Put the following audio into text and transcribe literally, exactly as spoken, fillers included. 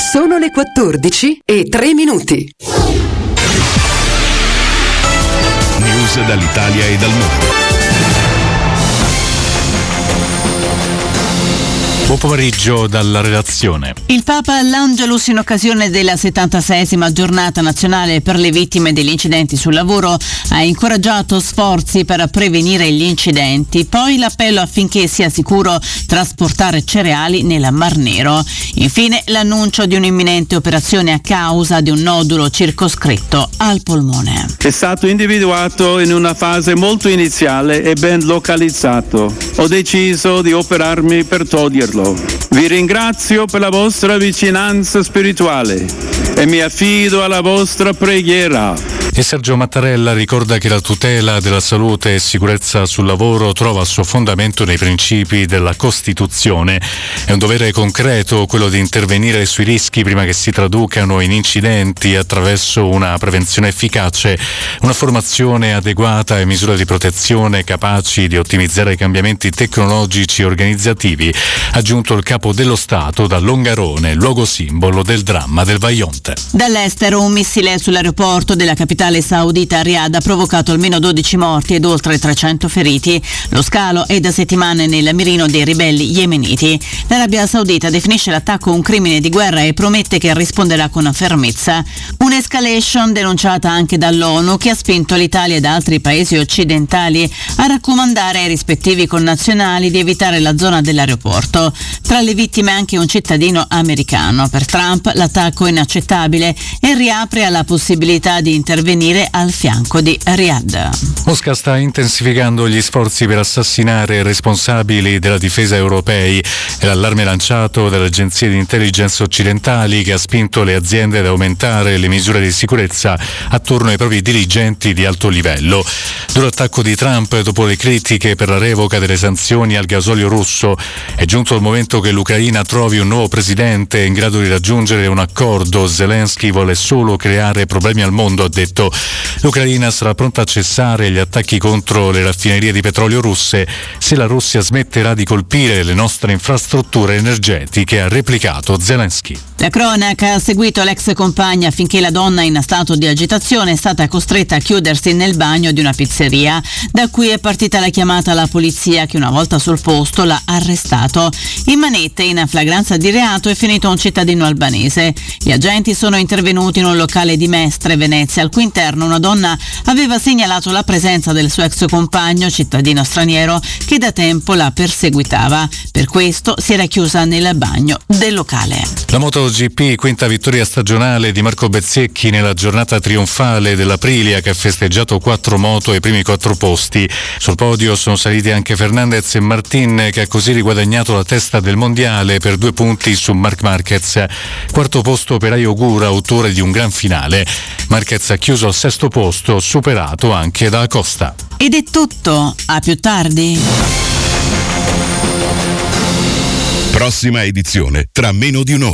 Sono le quattordici e tre minuti. News dall'Italia e dal mondo. Buon pomeriggio dalla redazione. Il Papa all'Angelus in occasione della settantaseiesima giornata nazionale per le vittime degli incidenti sul lavoro ha incoraggiato sforzi per prevenire gli incidenti, poi l'appello affinché sia sicuro trasportare cereali nel Mar Nero. Infine l'annuncio di un'imminente operazione a causa di un nodulo circoscritto al polmone. È stato individuato in una fase molto iniziale e ben localizzato. Ho deciso di operarmi per toglierlo. Vi ringrazio per la vostra vicinanza spirituale e mi affido alla vostra preghiera. E Sergio Mattarella ricorda che la tutela della salute e sicurezza sul lavoro trova il suo fondamento nei principi della Costituzione. È un dovere concreto quello di intervenire sui rischi prima che si traducano in incidenti attraverso una prevenzione efficace, una formazione adeguata e misure di protezione capaci di ottimizzare i cambiamenti tecnologici e organizzativi, ha aggiunto il capo dello Stato da Longarone, luogo simbolo del dramma del Vajont. Dall'estero un missile sull'aeroporto della capitale saudita Riyadh ha provocato almeno dodici morti ed oltre trecento feriti. Lo scalo è da settimane nel mirino dei ribelli yemeniti. L'Arabia Saudita definisce l'attacco un crimine di guerra e promette che risponderà con fermezza. Un'escalation denunciata anche dall'ONU che ha spinto l'Italia ed altri paesi occidentali a raccomandare ai rispettivi connazionali di evitare la zona dell'aeroporto. Tra le vittime anche un cittadino americano. Per Trump l'attacco è inaccettabile e riapre alla possibilità di intervenire al fianco di Riyadh. Mosca sta intensificando gli sforzi per assassinare i responsabili della difesa europei. È l'allarme lanciato dalle agenzie di intelligence occidentali che ha spinto le aziende ad aumentare le misure di sicurezza attorno ai propri dirigenti di alto livello. Duro attacco di Trump dopo le critiche per la revoca delle sanzioni al gasolio russo. È giunto il momento che l'Ucraina trovi un nuovo presidente in grado di raggiungere un accordo. Zelensky vuole solo creare problemi al mondo, ha detto. L'Ucraina sarà pronta a cessare gli attacchi contro le raffinerie di petrolio russe se la Russia smetterà di colpire le nostre infrastrutture energetiche, ha replicato Zelensky. La cronaca ha seguito l'ex compagna affinché la donna in stato di agitazione è stata costretta a chiudersi nel bagno di una pizzeria. Da qui è partita la chiamata alla polizia che una volta sul posto l'ha arrestato. In manette, in flagranza di reato, è finito un cittadino albanese. Gli agenti sono intervenuti in un locale di Mestre, Venezia, al cui interno una donna aveva segnalato la presenza del suo ex compagno, cittadino straniero, che da tempo la perseguitava. Per questo si era chiusa nel bagno del locale. La MotoGP, quinta vittoria stagionale di Marco Bezzecchi nella giornata trionfale dell'Aprilia che ha festeggiato quattro moto ai primi quattro posti. Sul podio sono saliti anche Fernandez e Martin, che ha così riguadagnato la testa del mondiale per due punti su Marc Marquez. Quarto posto per Ai Ogura, autore di un gran finale. Marquez ha chiuso al sesto posto, superato anche da Acosta. Ed è tutto, a più tardi. Prossima edizione tra meno di un'ora.